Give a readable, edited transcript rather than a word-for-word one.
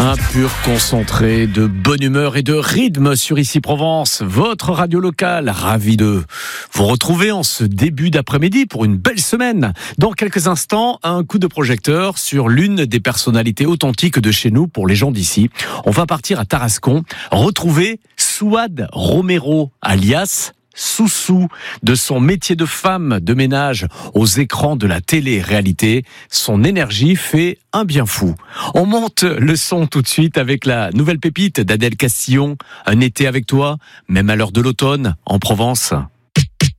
Un pur concentré de bonne humeur et de rythme sur Ici Provence, votre radio locale. Ravi de vous retrouver en ce début d'après-midi pour une belle semaine. Dans quelques instants, un coup de projecteur sur l'une des personnalités authentiques de chez nous pour les gens d'ici. On va partir à Tarascon, retrouver Souad Romero, alias Soussou, de son métier de femme de ménage aux écrans de la télé-réalité. Son énergie fait un bien fou. On monte le son tout de suite avec la nouvelle pépite d'Adèle Castillon. Un été avec toi, même à l'heure de l'automne, en Provence.